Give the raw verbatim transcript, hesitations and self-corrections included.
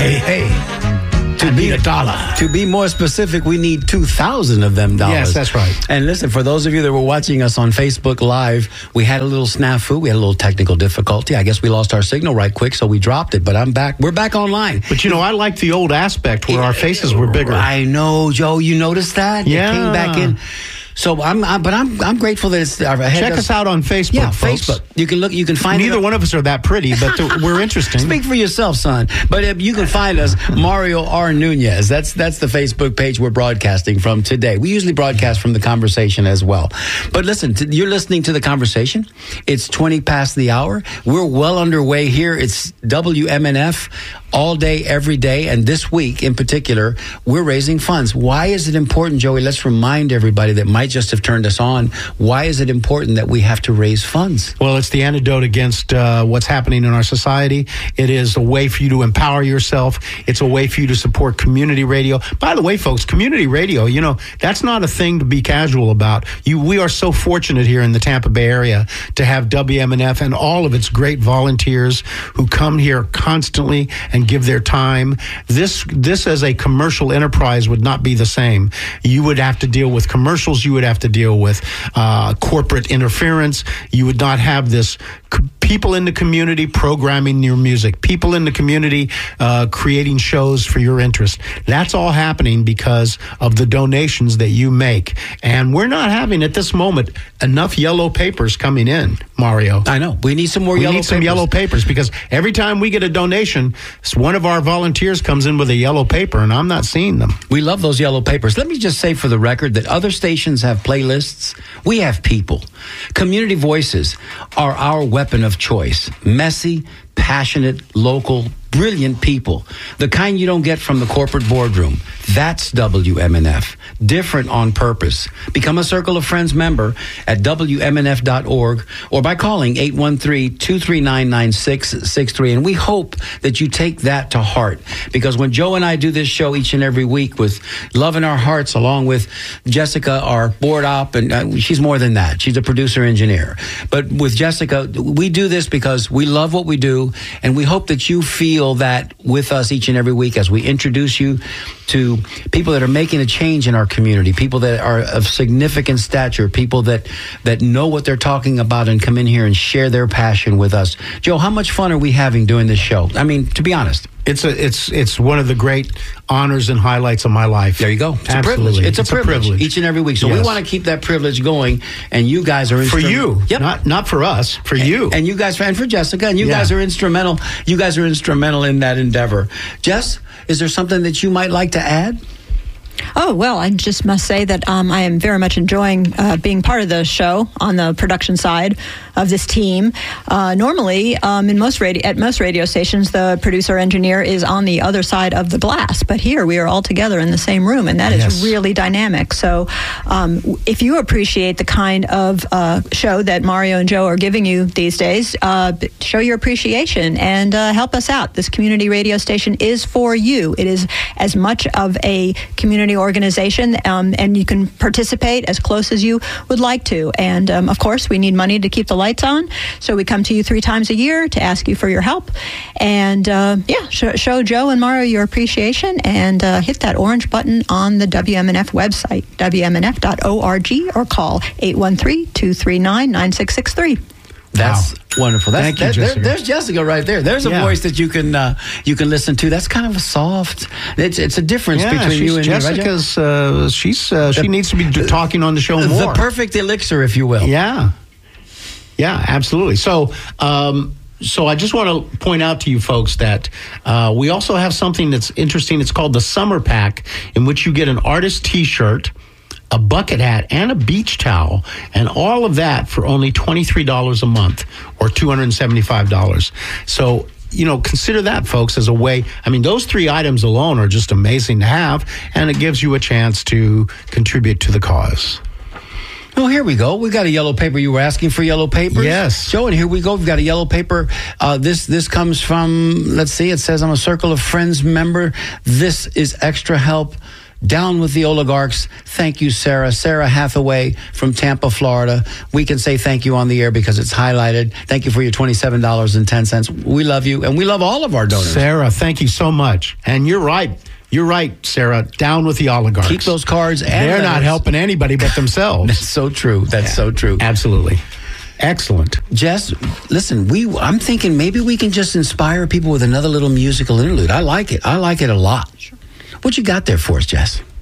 Hey, hey. To be a dollar. To be more specific, we need two thousand of them dollars. Yes, that's right. And listen, for those of you that were watching us on Facebook Live, we had a little snafu. We had a little technical difficulty. I guess we lost our signal right quick, so we dropped it. But I'm back. We're back online. But, you know, I like the old aspect where it, our faces were bigger. I know, Joe. You noticed that? Yeah. It came back in. So I'm, I, but I'm, I'm grateful that it's. Our head Check does, us out on Facebook. Yeah, folks. Facebook. You can look. You can find. Neither it, one of us are that pretty, but th- we're interesting. Speak for yourself, son. But uh, you can find us, Mario R. Nunez. That's that's the Facebook page we're broadcasting from today. We usually broadcast from the conversation as well. But listen, to, you're listening to the conversation. It's twenty past the hour. We're well underway here. It's W M N F all day, every day, and this week in particular, we're raising funds. Why is it important, Joey? Let's remind everybody that might just have turned us on. Why is it important that we have to raise funds? Well, it's the antidote against uh, what's happening in our society. It is a way for you to empower yourself. It's a way for you to support community radio. By the way, folks, community radio, you know, that's not a thing to be casual about. You, we are so fortunate here in the Tampa Bay area to have W M N F and all of its great volunteers who come here constantly and give their time. This, this as a commercial enterprise would not be the same. You would have to deal with commercials. You would have to deal with uh, corporate interference. You would not have this c- people in the community programming your music, people in the community uh, creating shows for your interest. That's all happening because of the donations that you make. And we're not having at this moment enough yellow papers coming in, Mario. I know. We need some more we yellow need papers. some yellow papers because every time we get a donation, one of our volunteers comes in with a yellow paper, and I'm not seeing them. We love those yellow papers. Let me just say for the record that other stations have playlists. We have people. Community voices are our weapon of choice. Messy, passionate, local, brilliant people. The kind you don't get from the corporate boardroom. That's W M N F. Different on purpose. Become a Circle of Friends member at W M N F dot org or by calling eight one three, two three nine, nine six six three. And we hope that you take that to heart. Because when Joe and I do this show each and every week with love in our hearts, along with Jessica, our board op, and uh, she's more than that. She's a producer engineer. But with Jessica, we do this because we love what we do, and we hope that you feel that with us each and every week as we introduce you to people that are making a change in our community, people that are of significant stature, people that, that know what they're talking about and come in here and share their passion with us. Joe, how much fun are we having doing this show? I mean, to be honest. It's a it's it's one of the great honors and highlights of my life. There you go. It's Absolutely. a privilege. It's, it's a, privilege a privilege each and every week. So yes. we want to keep that privilege going, and you guys are for instru- you, yep. not not for us, for and, you, and you guys, and for Jessica, and you yeah. guys are instrumental. You guys are instrumental in that endeavor. Jess, is there something that you might like to add? Oh, well, I just must say that um, I am very much enjoying uh, being part of the show on the production side of this team. Uh, normally, um, in most radio, at most radio stations, the producer engineer is on the other side of the glass. But here, we are all together in the same room, and that is yes. really dynamic. So um, if you appreciate the kind of uh, show that Mario and Joe are giving you these days, uh, show your appreciation and uh, help us out. This community radio station is for you. It is as much of a community organization, um, and you can participate as close as you would like to. And um, of course, we need money to keep the lights on, so we come to you three times a year to ask you for your help. And uh, yeah, sh- show Joe and Mario your appreciation, and uh, hit that orange button on the W M N F website, W M N F dot org, or call eight one three, two three nine, nine six six three. That's wow. wonderful. That's, Thank you, that, Jessica. there, there's Jessica right there. There's a yeah. voice that you can uh, you can listen to. That's kind of a soft. It's it's a difference yeah, between you and Jessica's. me, right? Uh, she's uh, she the, needs to be d- talking on the show more. The perfect elixir, if you will. Yeah, yeah, absolutely. So. Um, So I just want to point out to you folks that uh, we also have something that's interesting. It's called the Summer Pack, in which you get an artist T-shirt, a bucket hat, and a beach towel, and all of that for only twenty-three dollars a month, or two hundred seventy-five dollars. So, you know, consider that, folks, as a way. I mean, those three items alone are just amazing to have, and it gives you a chance to contribute to the cause. Oh, here we go. We got a yellow paper. You were asking for yellow papers? Yes. Joe, and here we go. We've got a yellow paper. Uh, this this comes from, let's see, it says I'm a Circle of Friends member. This is extra help. Down with the oligarchs. Thank you, Sarah. Sarah Hathaway from Tampa, Florida. We can say thank you on the air because it's highlighted. Thank you for your twenty-seven dollars and ten cents. We love you, and we love all of our donors. Sarah, thank you so much. And you're right. You're right, Sarah. Down with the oligarchs. Keep those cards. And They're not helping anybody but themselves. That's so true. That's yeah, so true. Absolutely. Excellent. Jess, listen, we I'm thinking maybe we can just inspire people with another little musical interlude. I like it. I like it a lot. Sure. What you got there for us, Jess?